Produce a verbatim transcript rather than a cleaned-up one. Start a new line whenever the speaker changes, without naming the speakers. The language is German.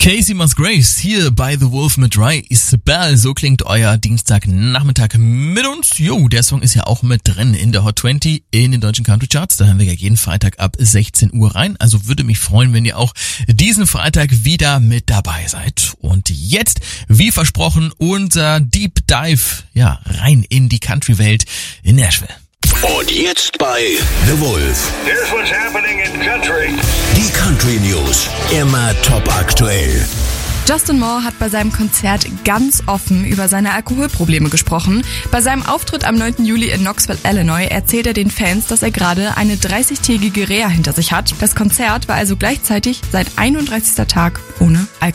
Casey Musgraves hier bei The Wolf mit Ray Isabel. So klingt euer Dienstagnachmittag mit uns. Jo, der Song ist ja auch mit drin in der Hot zwanzig in den deutschen Country Charts. Da hören wir ja jeden Freitag ab sechzehn Uhr rein. Also würde mich freuen, wenn ihr auch diesen Freitag wieder mit dabei seid. Und jetzt, wie versprochen, unser Deep Dive, ja, rein in die Country-Welt in Nashville.
Und jetzt bei The Wolf.
Here's what's happening in country.
Die Country News. Immer top aktuell.
Justin Moore hat bei seinem Konzert ganz offen über seine Alkoholprobleme gesprochen. Bei seinem Auftritt am neunten Juli in Knoxville, Illinois, erzählt er den Fans, dass er gerade eine dreißigtägige Reha hinter sich hat. Das Konzert war also gleichzeitig sein einunddreißigster Tag ohne Alkohol.